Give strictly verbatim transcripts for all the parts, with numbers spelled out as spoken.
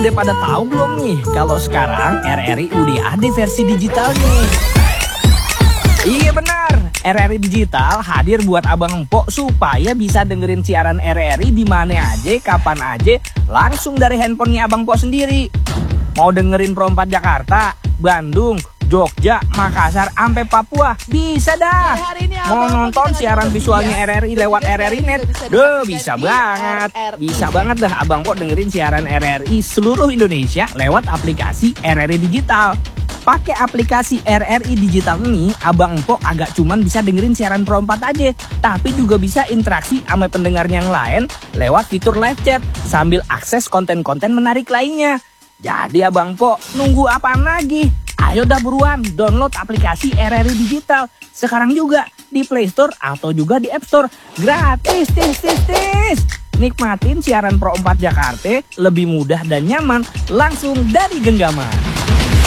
Udah pada tahu belum nih kalau sekarang R R I udah ada versi digitalnya? Iya benar, R R I Digital hadir buat abang empok supaya bisa dengerin siaran R R I di mana aja, kapan aja, langsung dari handphonenya abang empok sendiri. Mau dengerin Pro empat Jakarta, Bandung, Jogja, Makassar, sampai Papua, bisa dah. Mau nonton siaran visualnya R R I lewat R R I Net, duh bisa banget. Bisa banget dah abang empok dengerin siaran R R I seluruh Indonesia lewat aplikasi R R I Digital. Pakai aplikasi R R I Digital ini, abang empok agak cuman bisa dengerin siaran Pro empat aja, tapi juga bisa interaksi sama pendengar yang lain lewat fitur live chat sambil akses konten-konten menarik lainnya. Jadi abang empok nunggu apaan lagi? Ayo dah buruan download aplikasi R R I Digital sekarang juga di Play Store atau juga di App Store. Gratis, tis, tis, tis. Nikmatin siaran Pro empat Jakarta lebih mudah dan nyaman langsung dari genggaman.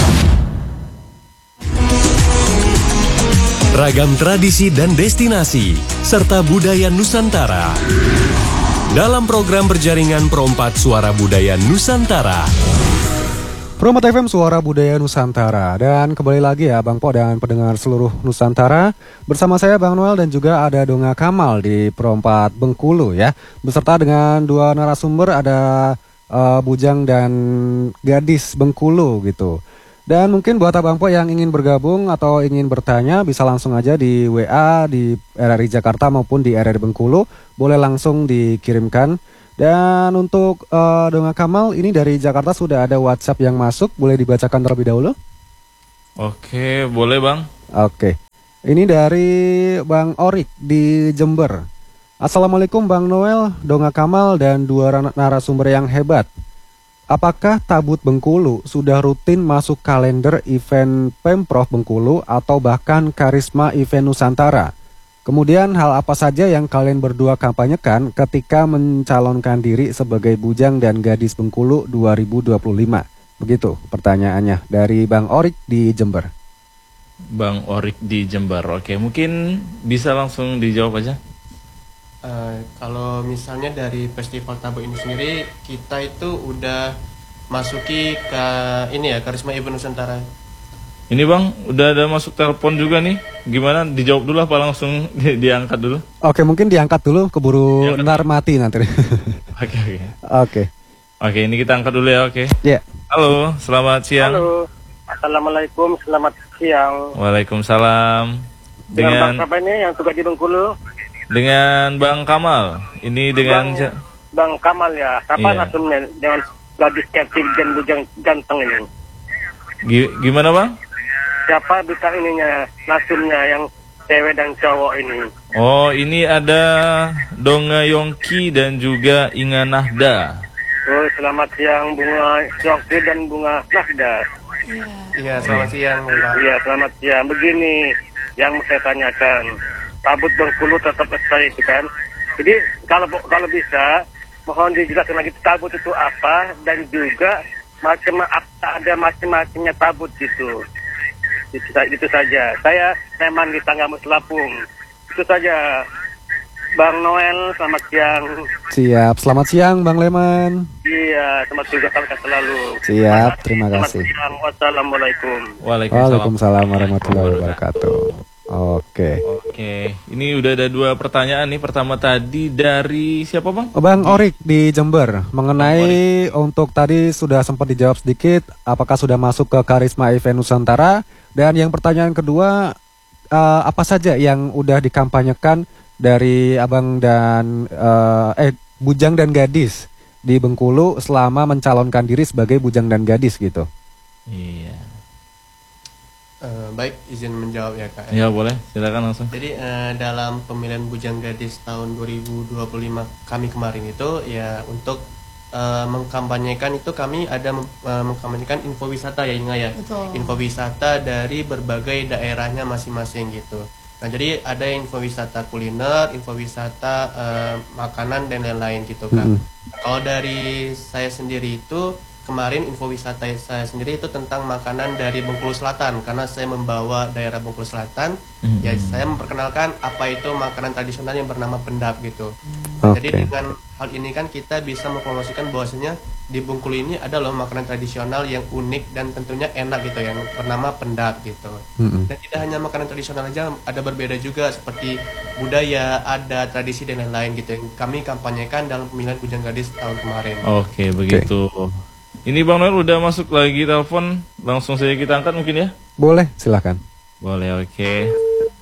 Ragam tradisi dan destinasi, serta budaya Nusantara. Dalam program berjaringan Pro empat Suara Budaya Nusantara. Pro empat F M Suara Budaya Nusantara. Dan kembali lagi ya Bang Po dan pendengar seluruh Nusantara. Bersama saya Bang Noel dan juga ada Donga Kamal di Pro empat Bengkulu ya. Beserta dengan dua narasumber, ada uh, Bujang dan Gadis Bengkulu gitu. Dan mungkin buat Abang Po yang ingin bergabung atau ingin bertanya, bisa langsung aja di W A di R R I Jakarta maupun di R R I Bengkulu. Boleh langsung dikirimkan. Dan untuk uh, Donga Kamal, ini dari Jakarta sudah ada WhatsApp yang masuk. Boleh dibacakan terlebih dahulu? Oke, boleh Bang. Oke. Ini dari Bang Orik di Jember. Assalamualaikum Bang Noel, Donga Kamal, dan dua narasumber yang hebat. Apakah Tabut Bengkulu sudah rutin masuk kalender event Pemprov Bengkulu atau bahkan Karisma Event Nusantara? Kemudian hal apa saja yang kalian berdua kampanyekan ketika mencalonkan diri sebagai Bujang dan Gadis Bengkulu dua ribu dua puluh lima? Begitu pertanyaannya dari Bang Orik di Jember. Bang Orik di Jember, oke, mungkin bisa langsung dijawab aja. Uh, kalau misalnya dari Festival Tabut ini sendiri, kita itu udah masuki ke ini ya, Karisma Event Nusantara. Ini Bang, udah ada masuk telepon juga nih. Gimana, dijawab dulu apa langsung di diangkat dulu? Oke, mungkin diangkat dulu, keburu ntar mati nanti. Oke, oke. Oke. Oke, ini kita angkat dulu ya, oke. Iya. Yeah. Halo, selamat siang. Halo, Assalamualaikum, selamat siang. Waalaikumsalam. Dengan, dengan Bang ini yang tugas di Bengkulu? Dengan Bang Kamal. Ini dengan Bang, Bang Kamal ya. Kapan iya. langsungnya dengan gadis cantik dan bujang ganteng ini? G gimana Bang? Siapa bintang ininya, langsungnya yang cewek dan cowok ini? Oh, ini ada Donga Yongki dan juga Inga Nahda. Oh, selamat siang Bunga Yongki dan Bunga Nahda. Iya, iya selamat siang Bunga. Iya, selamat siang. Begini yang saya tanyakan. Tabut Bengkulu tetap stay itu kan. Jadi kalau kalau bisa mohon dijelaskan lagi tabut itu apa dan juga macam ada macam-macamnya tabut gitu. Itu, itu saja. Saya memang di Tangga Muslapung. Itu saja. Bang Noel, selamat siang. Siap, selamat siang Bang Leman. Iya, selamat juga selalu. Siap, terima kasih. Selamat siang. Wassalamualaikum. Waalaikumsalam warahmatullahi wabarakatuh. Oke. Oke, ini udah ada dua pertanyaan nih. Pertama tadi dari siapa Bang? Bang Orik di Jember. Mengenai untuk tadi sudah sempat dijawab sedikit, apakah sudah masuk ke Karisma Event Nusantara? Dan yang pertanyaan kedua, uh, apa saja yang udah dikampanyekan dari Abang dan uh, eh Bujang dan Gadis di Bengkulu selama mencalonkan diri sebagai Bujang dan Gadis gitu? Iya. Uh, baik, izin menjawab ya Kak. Ya boleh, silakan langsung. Jadi uh, dalam pemilihan Bujang Gadis tahun dua ribu dua puluh lima kami kemarin itu ya untuk uh, mengkampanyekan itu kami ada uh, mengkampanyekan info wisata ya Inga ya. Betul. Info wisata dari berbagai daerahnya masing-masing gitu. Nah jadi ada info wisata kuliner, info wisata uh, makanan dan lain-lain gitu kan. Mm-hmm. Kalau dari saya sendiri itu kemarin info wisata saya sendiri itu tentang makanan dari Bengkulu Selatan, karena saya membawa daerah Bengkulu Selatan. Mm-hmm. Ya saya memperkenalkan apa itu makanan tradisional yang bernama pendap gitu. Okay. Jadi dengan hal ini kan kita bisa mempromosikan bahwasanya di Bengkulu ini ada loh makanan tradisional yang unik dan tentunya enak gitu, yang bernama pendap gitu. Mm-hmm. Dan tidak hanya makanan tradisional aja, ada berbeda juga seperti budaya, adat, tradisi dan lain-lain gitu yang kami kampanyekan dalam pemilihan Bujang Gadis tahun kemarin. Oke, begitu. Okay. Ini Bang Noel udah masuk lagi telepon, langsung saja kita angkat mungkin ya? Boleh, silakan. Boleh, oke. Okay.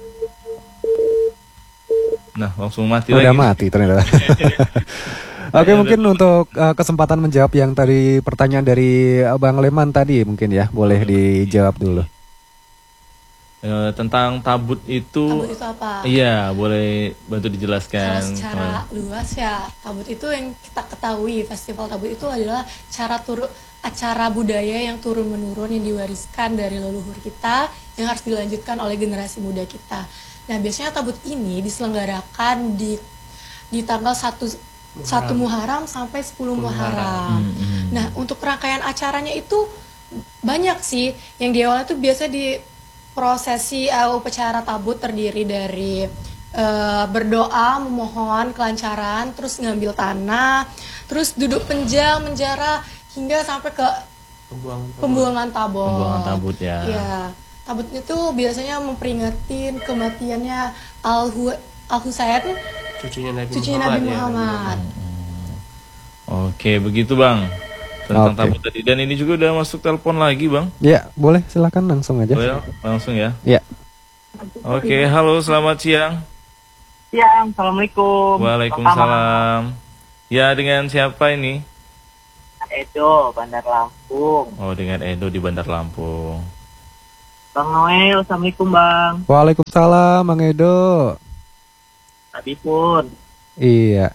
Nah, langsung mati udah lagi. Udah mati ternyata. Oke, okay, mungkin untuk uh, kesempatan menjawab yang tadi pertanyaan dari Bang Leman tadi mungkin ya, boleh dijawab dulu. E, tentang tabut itu. Tabut itu apa? Iya, boleh bantu dijelaskan. Kalau secara oh. luas ya, tabut itu yang kita ketahui, festival tabut itu adalah cara turun acara budaya yang turun menurun yang diwariskan dari leluhur kita yang harus dilanjutkan oleh generasi muda kita. Nah, biasanya tabut ini diselenggarakan di di tanggal satu satu Muharram sampai sepuluh Muharram. Hmm, hmm. Nah, untuk rangkaian acaranya itu banyak sih. Yang di awalnya tuh biasa di prosesi uh, upacara tabut terdiri dari uh, berdoa, memohon kelancaran, terus ngambil tanah, terus duduk penjang, menjara hingga sampai ke Pembuang, pembuangan tabut. Pembuangan tabut ya. Ya, tabut itu biasanya memperingatin kematiannya Al Al-Husain, cucunya Nabi cucunya Muhammad. Nabi Muhammad. Ya. Hmm. Oke, begitu Bang. Tentang okay. tabut tadi. Dan ini juga udah masuk telepon lagi Bang. Ya, boleh silakan langsung aja. Boleh, langsung ya. Ya. Oke, halo selamat siang. Siang, Assalamualaikum. Waalaikumsalam. Ya, dengan siapa ini? Edo, Bandar Lampung. Oh, dengan Edo di Bandar Lampung. Bang Noel, Assalamualaikum Bang. Waalaikumsalam Bang Edo. Tadi pun. Iya.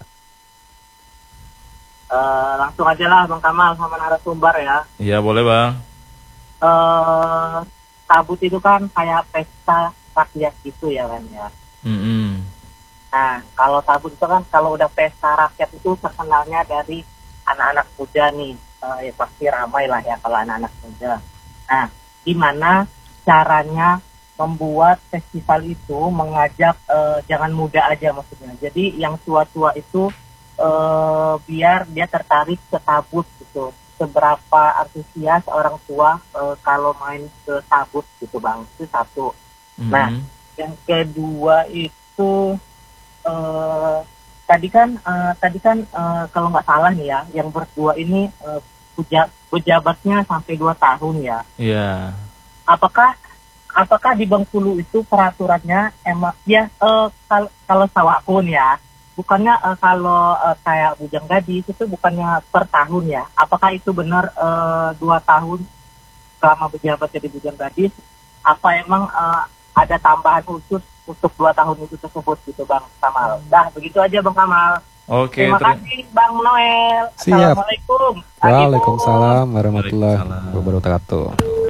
Uh, langsung aja lah Bang Kamal sama narasumber ya. Iya boleh Bang. Uh, tabut itu kan kayak pesta rakyat gitu ya kan ya. Mm-hmm. Nah kalau tabut itu kan kalau udah pesta rakyat itu terkenalnya dari anak-anak muda nih. Uh, ya pasti ramai lah ya kalau anak-anak muda. Nah gimana caranya membuat festival itu mengajak uh, jangan muda aja maksudnya. Jadi yang tua-tua itu Uh, biar dia tertarik ke tabut gitu. Seberapa antusias orang tua uh, kalau main ke tabut gitu Bang. Itu satu. Mm-hmm. Nah, yang kedua itu uh, tadi kan uh, tadi kan uh, kalau nggak salah nih ya, yang berdua ini uh, pejabatnya sampai dua tahun ya. Iya. Yeah. Apakah apakah di Bengkulu itu peraturannya emang ya uh, kalau kalau sawakun ya. Bukannya uh, kalau uh, kayak Bujang Gadis itu bukannya per tahun ya? Apakah itu benar uh, dua tahun selama berjabat jadi Bujang Gadis? Apa emang uh, ada tambahan khusus untuk dua tahun itu tersebut gitu Bang Kamal? Dah begitu aja Bang Kamal. Oke. Terima ter- kasih Bang Noel. Siap. Assalamualaikum. Waalaikumsalam warahmatullahi wabarakatuh.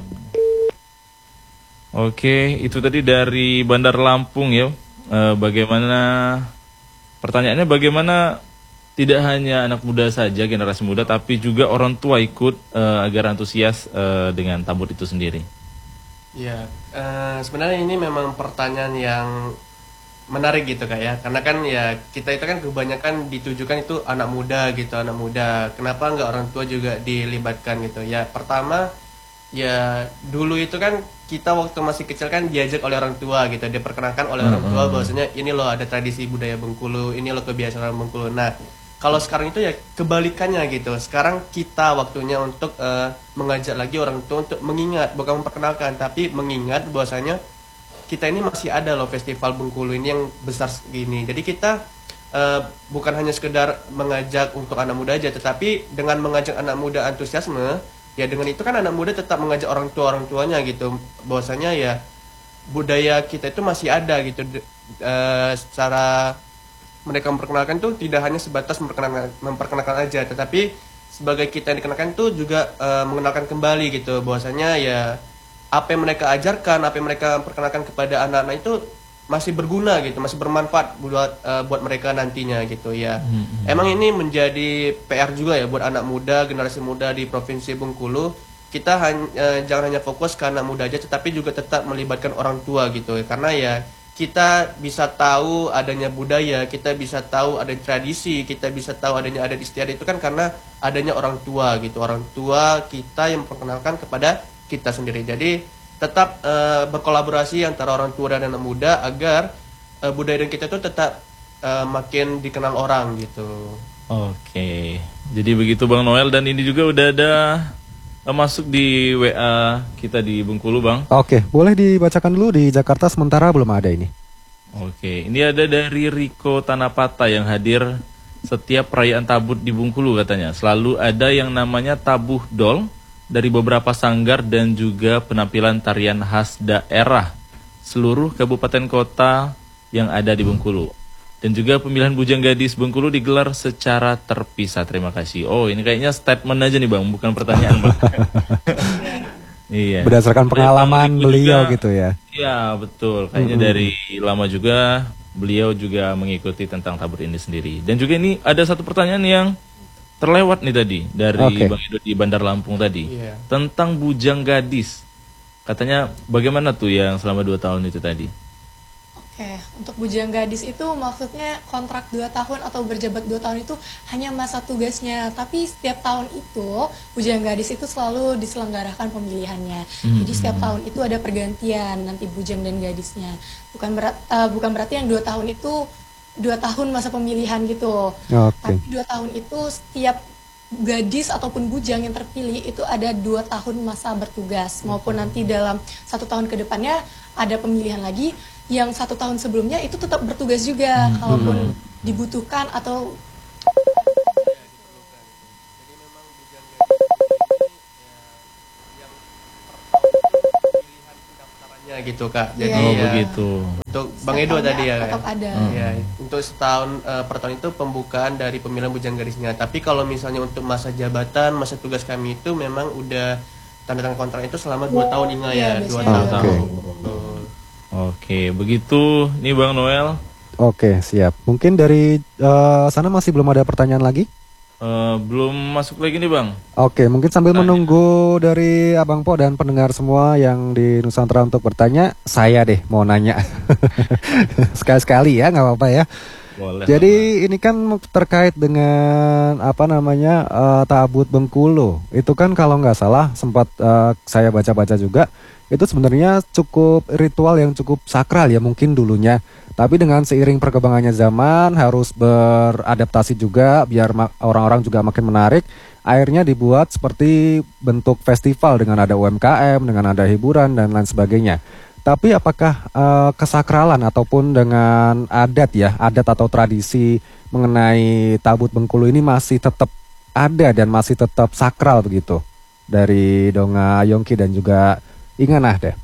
Oke, itu tadi dari Bandar Lampung ya. Uh, bagaimana Pertanyaannya bagaimana tidak hanya anak muda saja, generasi muda, tapi juga orang tua ikut uh, agar antusias uh, dengan tabut itu sendiri? Ya, uh, sebenarnya ini memang pertanyaan yang menarik gitu Kak ya. Karena kan ya kita itu kan kebanyakan ditujukan itu anak muda gitu, anak muda. Kenapa nggak orang tua juga dilibatkan gitu? Ya pertama, ya dulu itu kan kita waktu masih kecil kan diajak oleh orang tua gitu, diperkenalkan oleh orang tua bahwasanya ini loh ada tradisi budaya Bengkulu, ini loh kebiasaan Bengkulu. Nah kalau sekarang itu ya kebalikannya gitu, sekarang kita waktunya untuk uh, mengajak lagi orang tua untuk mengingat, bukan memperkenalkan tapi mengingat bahwasanya kita ini masih ada loh festival Bengkulu ini yang besar segini. Jadi kita uh, bukan hanya sekedar mengajak untuk anak muda aja, tetapi dengan mengajak anak muda antusiasme, ya dengan itu kan anak muda tetap mengajak orang tua orang tuanya gitu, bahwasanya ya budaya kita itu masih ada gitu. E, secara mereka memperkenalkan tuh tidak hanya sebatas memperkenalkan memperkenalkan aja, tetapi sebagai kita yang dikenalkan tuh juga e, mengenalkan kembali gitu, bahwasanya ya apa yang mereka ajarkan, apa yang mereka perkenalkan kepada anak-anak itu masih berguna gitu, masih bermanfaat buat uh, buat mereka nantinya gitu ya. Hmm. Emang ini menjadi P R juga ya buat anak muda, generasi muda di Provinsi Bengkulu. Kita hanya, uh, jangan hanya fokus ke anak muda aja, tetapi juga tetap melibatkan orang tua gitu ya. Karena ya kita bisa tahu adanya budaya, kita bisa tahu ada tradisi, kita bisa tahu adanya adat istiadat itu kan karena adanya orang tua gitu. Orang tua kita yang memperkenalkan kepada kita sendiri. Jadi tetap uh, berkolaborasi antara orang tua dan anak muda agar uh, budaya dan kita itu tetap uh, makin dikenal orang gitu. Oke, jadi begitu Bang Noel, dan ini juga udah ada uh, masuk di W A kita di Bengkulu Bang. Oke, boleh dibacakan dulu. Di Jakarta sementara belum ada ini. Oke, ini ada dari Riko Tanapata yang hadir setiap perayaan tabut di Bengkulu katanya. Selalu ada yang namanya tabuh dol dari beberapa sanggar dan juga penampilan tarian khas daerah seluruh kabupaten kota yang ada di Bengkulu. Dan juga pemilihan Bujang Gadis Bengkulu digelar secara terpisah. Terima kasih. Oh, ini kayaknya statement aja nih Bang, bukan pertanyaan Bang. Iya. Berdasarkan pengalaman beliau juga, gitu ya. Iya, betul. Kayaknya mm-hmm. dari lama juga beliau juga mengikuti tentang tabut ini sendiri. Dan juga ini ada satu pertanyaan yang terlewat nih tadi dari okay. Bang Edo di Bandar Lampung tadi yeah. tentang Bujang Gadis. Katanya bagaimana tuh yang selama dua tahun itu tadi? Oke, untuk Bujang Gadis itu maksudnya kontrak dua tahun atau berjabat dua tahun itu hanya masa tugasnya. Tapi setiap tahun itu Bujang Gadis itu selalu diselenggarakan pemilihannya. Hmm. Jadi setiap tahun itu ada pergantian nanti Bujang dan Gadisnya. Bukan berat, uh, bukan berarti yang dua tahun itu dua tahun masa pemilihan gitu. Okay. Tapi dua tahun itu setiap gadis ataupun bujang yang terpilih itu ada dua tahun masa bertugas, maupun nanti dalam satu tahun ke depannya ada pemilihan lagi yang satu tahun sebelumnya itu tetap bertugas juga hmm. kalaupun dibutuhkan atau gitu Kak. Jadi yeah. oh, ya, begitu. Untuk Bang Edo tadi ya. Tetap ada. Hmm. Ya, untuk setahun uh, per tahun itu pembukaan dari pemilihan Bujang Gadisnya. Tapi kalau misalnya untuk masa jabatan, masa tugas kami itu memang udah tanda tangan kontrak itu selama dua tahun ini ya, yeah, dua tahun. tahun. Okay. Betul. Oke, begitu. Nih Bang Noel. Oke, siap. Mungkin dari uh, sana masih belum ada pertanyaan lagi? Uh, belum masuk lagi nih Bang. Oke, mungkin sambil Tanya. menunggu dari Abang Po dan pendengar semua yang di Nusantara untuk bertanya, saya deh mau nanya. Sekali-sekali ya, nggak apa-apa ya. Boleh. Jadi apa? Ini kan terkait dengan apa namanya uh, Tabut Bengkulu. Itu kan kalau nggak salah sempat uh, saya baca-baca juga, itu sebenarnya cukup ritual yang cukup sakral ya mungkin dulunya. Tapi dengan seiring perkembangannya zaman harus beradaptasi juga biar orang-orang juga makin menarik. Akhirnya dibuat seperti bentuk festival dengan ada U M K M, dengan ada hiburan dan lain sebagainya. Tapi apakah uh, kesakralan ataupun dengan adat ya, adat atau tradisi mengenai Tabut Bengkulu ini masih tetap ada dan masih tetap sakral begitu? Dari Donga Yongki dan juga Inganah deh.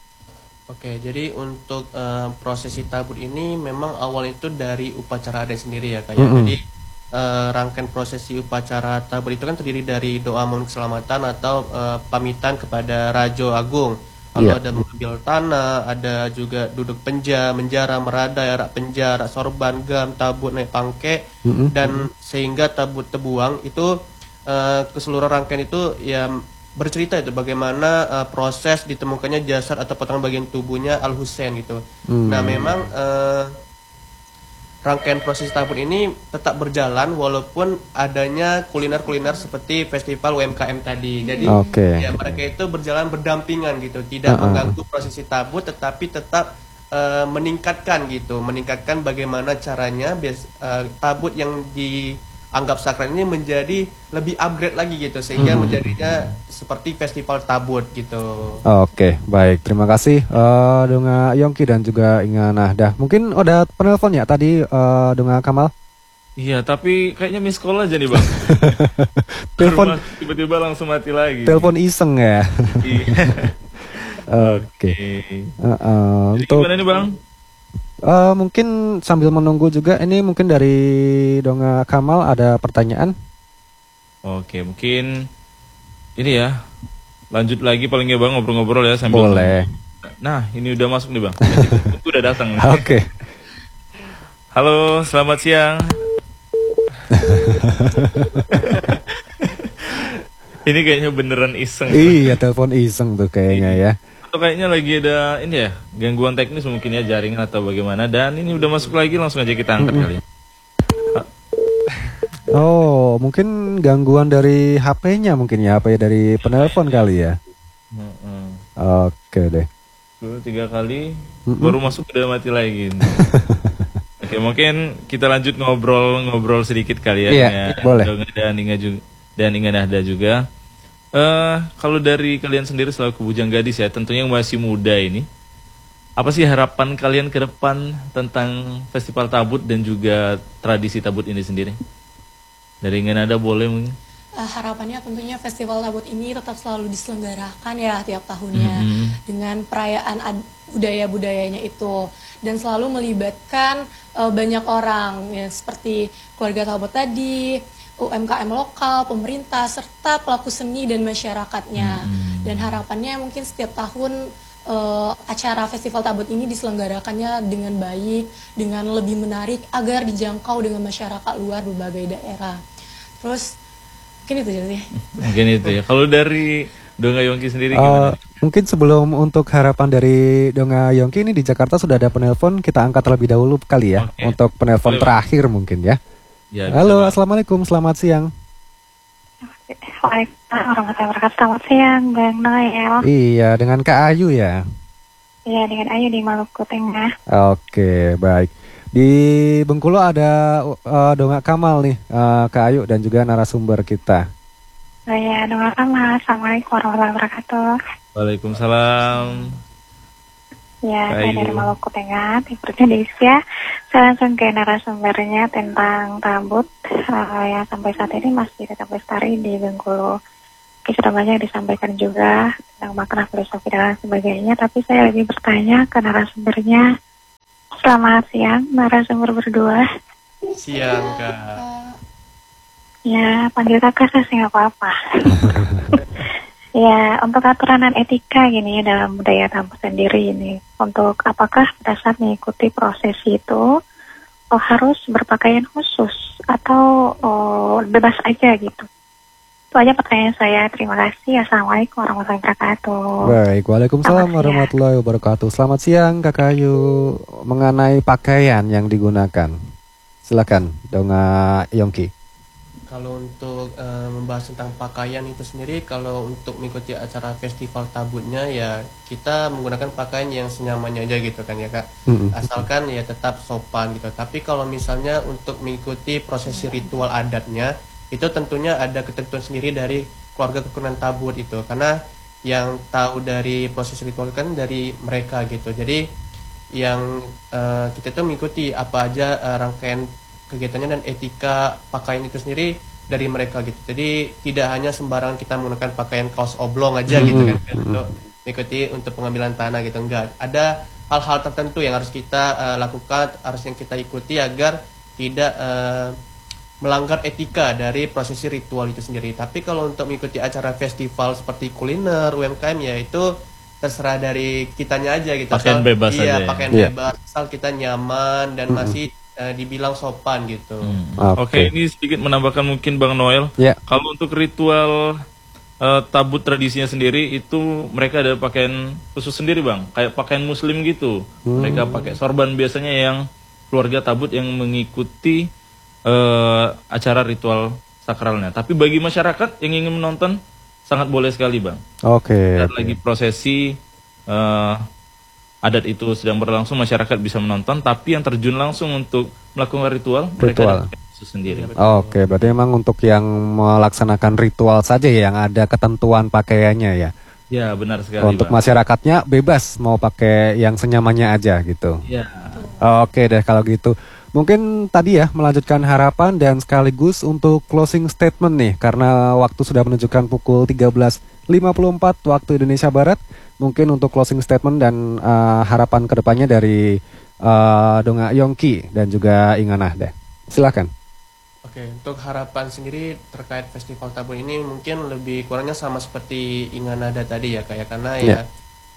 Oke, jadi untuk uh, prosesi tabut ini memang awal itu dari upacara adat sendiri ya Kak. Mm-hmm. Jadi uh, rangkaian prosesi upacara tabut itu kan terdiri dari doa mohon keselamatan atau uh, pamitan kepada Rajo Agung. Lalu yeah. ada mengambil tanah, ada juga duduk penja, menjara, merada, arak penjara, sorban, gam, tabut, naik pangke, mm-hmm. dan sehingga tabut tebuang itu uh, keseluruhan rangkaian itu ya bercerita itu bagaimana uh, proses ditemukannya jasad atau potongan bagian tubuhnya Al Husain gitu. Hmm. Nah memang uh, rangkaian proses tabut ini tetap berjalan walaupun adanya kuliner-kuliner seperti festival U M K M tadi. Jadi okay. ya mereka itu berjalan berdampingan gitu, tidak uh-uh. mengganggu prosesi tabut tetapi tetap uh, meningkatkan gitu, meningkatkan bagaimana caranya bias, uh, tabut yang dianggap sakral ini menjadi lebih upgrade lagi gitu sehingga hmm. menjadinya seperti festival tabut gitu. Oke, baik. Terima kasih uh, Donga Yongki dan juga Inganah. Dah, mungkin ada penelpon ya tadi uh, Donga Kamal? Iya, tapi kayaknya miss call aja nih Bang. Telepon tiba-tiba langsung mati lagi. Telepon iseng ya. Oke. Uh, uh, untuk gimana nih Bang? Uh, mungkin sambil menunggu juga, ini mungkin dari Donga Kamal ada pertanyaan. Oke, mungkin ini ya, lanjut lagi paling ya Bang ngobrol-ngobrol ya sambil boleh. Nah, ini udah masuk nih Bang. Itu udah datang. nih. Oke. Halo, selamat siang. Ini kayaknya beneran iseng. Iya, telepon iseng tuh kayaknya ya. Atau kayaknya lagi ada ini ya, gangguan teknis mungkin ya, jaringan atau bagaimana. Dan ini udah masuk lagi, langsung aja kita angkat kali. Oh, mungkin gangguan dari H P-nya mungkin ya, apa ya, dari penelpon kali ya. Mm-mm. Oke deh. Dulu tiga kali, Mm-mm. baru masuk udah mati lagi. Oke, mungkin kita lanjut ngobrol-ngobrol sedikit kali ya. Iya, dengan boleh. Donga dan Inga juga, dan Inga Nahda juga. Eh, kalau dari kalian sendiri selaku bujang gadis ya, tentunya yang masih muda ini, apa sih harapan kalian ke depan tentang Festival Tabut dan juga tradisi Tabut ini sendiri? Dari Inga Nahda boleh mungkin? Uh, harapannya tentunya Festival Tabut ini tetap selalu diselenggarakan ya tiap tahunnya Mhm. dengan perayaan ad- budaya-budayanya itu, dan selalu melibatkan uh, banyak orang ya, seperti keluarga Tabut tadi, U M K M lokal, pemerintah, serta pelaku seni dan masyarakatnya. Dan harapannya mungkin setiap tahun uh, acara Festival Tabut ini diselenggarakannya dengan baik, dengan lebih menarik agar dijangkau dengan masyarakat luar berbagai daerah. Terus mungkin itu aja sih. Mungkin itu ya. Kalau dari Donga Yongki sendiri Eh, gimana? mungkin sebelum untuk harapan dari Donga Yongki ini di Jakarta sudah ada penelpon, kita angkat terlebih dahulu kali ya. Oke. Untuk penelpon Boleh, Bang. terakhir mungkin ya. Ya, bisa, Halo, Bang. assalamualaikum, selamat siang. Waalaikumsalam warahmatullahi wabarakatuh. Selamat siang, Bang Noel. Iya, dengan Kak Ayu ya. Iya, dengan Ayu di Maluku Tengah. Oke, baik. Di Bengkulu ada uh, Donga Kamal nih, uh, Kak Ayu dan juga narasumber kita. Saya doakan Mas. Assalamualaikum warahmatullahi wabarakatuh. Waalaikumsalam. Ya, saya Ayu. dari Maluku Tengah, di Indonesia. Saya langsung ke narasumbernya tentang Tabut. Uh, yang sampai saat ini masih tetap lestari di Bengkulu. Oke, sudah banyak disampaikan juga tentang makna filosofi dan sebagainya. Tapi saya lebih bertanya ke narasumbernya. Selamat siang, narasumber berdua. Siang Kak. Uh, Ya, panggil kakak saya sih nggak apa-apa. Ya, untuk aturan dan etika gini ya dalam budaya Tabut sendiri ini, untuk apakah pada saat mengikuti prosesi itu oh, harus berpakaian khusus atau oh, bebas aja gitu? Itu aja pertanyaan saya. Terima kasih. Assalamualaikum warahmatullahi wabarakatuh. Baik, waalaikumsalam Selamat siang. warahmatullahi wabarakatuh. Selamat siang Kak Ayu. Mengenai pakaian yang digunakan, silakan Donga Yongki. Kalau untuk eh, membahas tentang pakaian itu sendiri, kalau untuk mengikuti acara festival Tabutnya ya kita menggunakan pakaian yang senyamannya aja gitu kan ya Kak. Mm-mm. Asalkan ya tetap sopan gitu. Tapi kalau misalnya untuk mengikuti prosesi ritual adatnya, itu tentunya ada ketentuan sendiri dari keluarga keturunan Tabut itu. Karena yang tahu dari proses ritual kan dari mereka gitu. Jadi yang eh, kita tuh mengikuti apa aja eh, rangkaian kegiatannya dan etika pakaian itu sendiri dari mereka gitu. Jadi tidak hanya sembarangan kita menggunakan pakaian kaos oblong aja gitu kan untuk mengikuti untuk pengambilan tanah gitu, enggak. Ada hal-hal tertentu yang harus kita uh, lakukan, harus yang kita ikuti agar tidak uh, melanggar etika dari prosesi ritual itu sendiri. Tapi kalau untuk mengikuti acara festival seperti kuliner, U M K M ya itu terserah dari kitanya aja gitu. Pakaian Asal- bebas iya, aja ya? pakaian Iya. bebas asal kita nyaman dan masih uh, dibilang sopan gitu. Hmm. Oke, ini sedikit menambahkan mungkin Bang Noel. Ya. Kalau untuk ritual eh, Tabut tradisinya sendiri itu mereka ada pakaian khusus sendiri Bang, kayak pakaian muslim gitu. Mereka pakai sorban biasanya yang keluarga Tabut yang mengikuti eh, acara ritual sakralnya. Tapi bagi masyarakat yang ingin menonton sangat boleh sekali Bang. Oke. Dan lagi prosesi eh, adat itu sedang berlangsung, masyarakat bisa menonton, tapi yang terjun langsung untuk melakukan ritual, mereka Ritual. ada pakaian khusus sendiri. Oke, berarti memang untuk yang melaksanakan ritual saja ya, yang ada ketentuan pakaiannya ya. Ya, benar sekali Untuk Bang. masyarakatnya bebas mau pakai yang senyamannya aja gitu. Ya. Oke deh kalau gitu. Mungkin tadi ya melanjutkan harapan dan sekaligus untuk closing statement nih, karena waktu sudah menunjukkan pukul tiga belas lima puluh empat waktu Indonesia Barat. Mungkin untuk closing statement dan uh, harapan kedepannya dari uh, Donga Yongki dan juga Inga Nahda. Silakan. Oke, untuk harapan sendiri terkait Festival Tabut ini mungkin lebih kurangnya sama seperti Inga Nada tadi ya kayak karena Ya. ya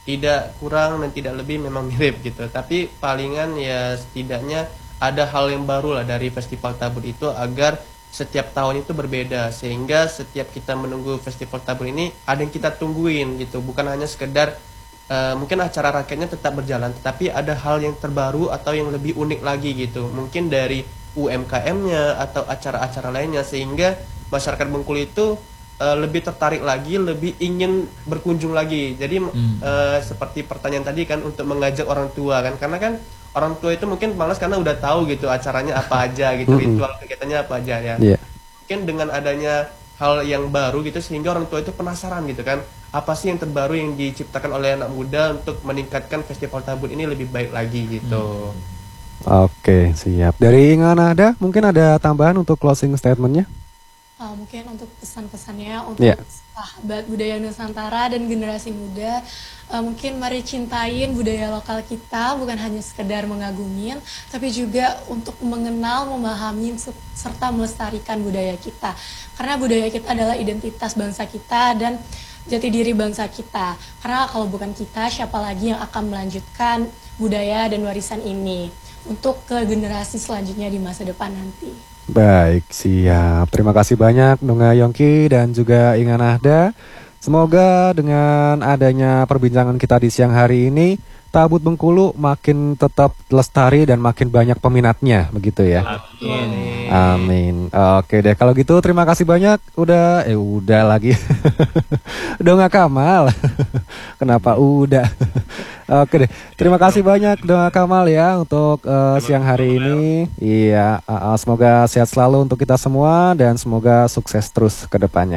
tidak kurang dan tidak lebih memang mirip gitu. Tapi palingan ya setidaknya ada hal yang baru lah dari Festival Tabut itu agar setiap tahun itu berbeda, sehingga setiap kita menunggu Festival Tabut ini ada yang kita tungguin gitu, bukan hanya sekedar uh, mungkin acara rakyatnya tetap berjalan, tetapi ada hal yang terbaru atau yang lebih unik lagi gitu, mungkin dari U M K M-nya atau acara-acara lainnya, sehingga masyarakat Bengkulu itu uh, lebih tertarik lagi, lebih ingin berkunjung lagi. Jadi hmm. uh, seperti pertanyaan tadi kan, untuk mengajak orang tua kan, karena kan orang tua itu mungkin malas karena udah tahu gitu acaranya apa aja gitu, mm-hmm. ritual kegiatannya apa aja ya. Yeah. Mungkin dengan adanya hal yang baru gitu, sehingga orang tua itu penasaran gitu kan, apa sih yang terbaru yang diciptakan oleh anak muda untuk meningkatkan Festival Tabut ini lebih baik lagi gitu. Mm. Oke, siap. Dari Ingan ada, mungkin ada tambahan untuk closing statementnya? Uh, mungkin untuk pesan-pesannya untuk yeah. sahabat budaya Nusantara dan generasi muda, uh, mungkin mari cintain budaya lokal kita, bukan hanya sekedar mengagumin, tapi juga untuk mengenal, memahami, serta melestarikan budaya kita. Karena budaya kita adalah identitas bangsa kita dan jati diri bangsa kita. Karena kalau bukan kita, siapa lagi yang akan melanjutkan budaya dan warisan ini untuk ke generasi selanjutnya di masa depan nanti. Baik, siap. Terima kasih banyak Nunga Yongki dan juga Inga Nahda. Semoga dengan adanya perbincangan kita di siang hari ini, Tabut Bengkulu makin tetap lestari dan makin banyak peminatnya, begitu ya. Amin. Amin. Oke deh, kalau gitu terima kasih banyak. Udah, eh udah lagi. Udah nggak Kamal. Kenapa udah? Oke deh, terima kasih banyak Doa Kamal ya untuk uh, siang hari ini. Iya, uh, uh, semoga sehat selalu untuk kita semua dan semoga sukses terus ke depannya.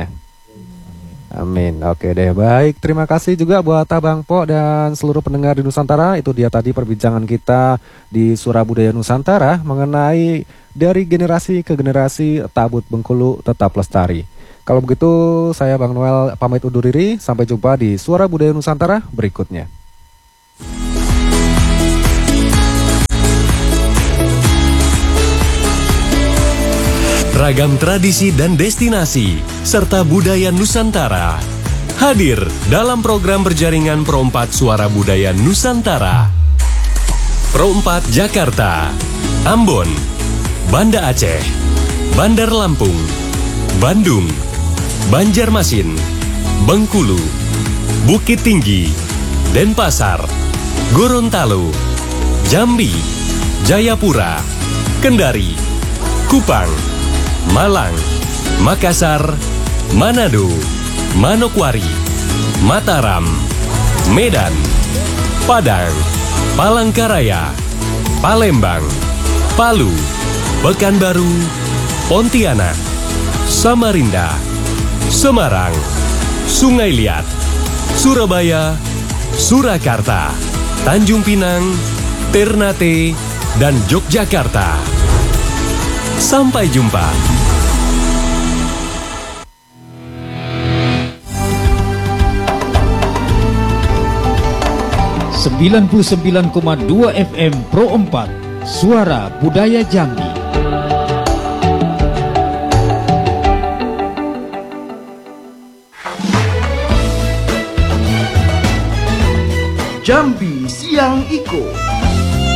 Amin. Oke deh, baik. Terima kasih juga buat Abang Po dan seluruh pendengar di Nusantara. Itu dia tadi perbincangan kita di Suara Budaya Nusantara mengenai dari generasi ke generasi Tabut Bengkulu tetap lestari. Kalau begitu, saya Bang Noel pamit undur diri. Sampai jumpa di Suara Budaya Nusantara berikutnya. Ragam tradisi dan destinasi, serta budaya Nusantara hadir dalam program berjaringan Pro empat Suara Budaya Nusantara. Pro empat Jakarta, Ambon, Banda Aceh, Bandar Lampung, Bandung, Banjarmasin, Bengkulu, Bukit Tinggi, Denpasar, Gorontalo, Jambi, Jayapura, Kendari, Kupang, Malang, Makassar, Manado, Manokwari, Mataram, Medan, Padang, Palangkaraya, Palembang, Palu, Pekanbaru, Pontianak, Samarinda, Semarang, Sungai Liat, Surabaya, Surakarta, Tanjung Pinang, Ternate, dan Yogyakarta. Sampai jumpa. sembilan puluh sembilan koma dua F M Pro empat Suara Budaya Jambi. Jambi Siang Iko.